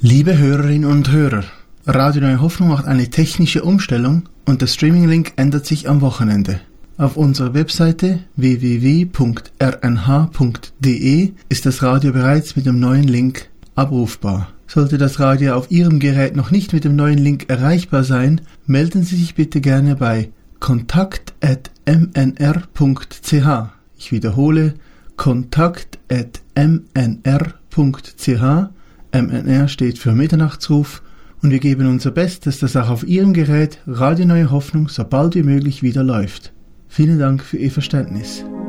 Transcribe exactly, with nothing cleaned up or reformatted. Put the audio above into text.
Liebe Hörerinnen und Hörer, Radio Neue Hoffnung macht eine technische Umstellung und der Streaming-Link ändert sich am Wochenende. Auf unserer Webseite w w w punkt r n h punkt d e ist das Radio bereits mit dem neuen Link abrufbar. Sollte das Radio auf Ihrem Gerät noch nicht mit dem neuen Link erreichbar sein, melden Sie sich bitte gerne bei kontakt at m n r punkt c h. Ich wiederhole, kontakt at m n r punkt c h. M N R steht für Mitternachtsruf und wir geben unser Bestes, dass auch auf Ihrem Gerät Radio Neue Hoffnung so bald wie möglich wieder läuft. Vielen Dank für Ihr Verständnis.